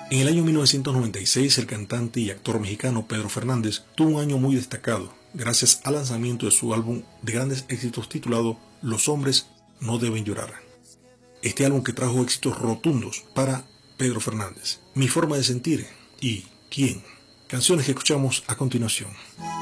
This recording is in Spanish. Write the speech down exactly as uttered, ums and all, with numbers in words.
En el año mil novecientos noventa y seis, el cantante y actor mexicano Pedro Fernández tuvo un año muy destacado, gracias al lanzamiento de su álbum de grandes éxitos titulado Los hombres no deben llorar. Este álbum que trajo éxitos rotundos para Pedro Fernández, Mi forma de sentir y ¿Quién? Canciones que escuchamos a continuación.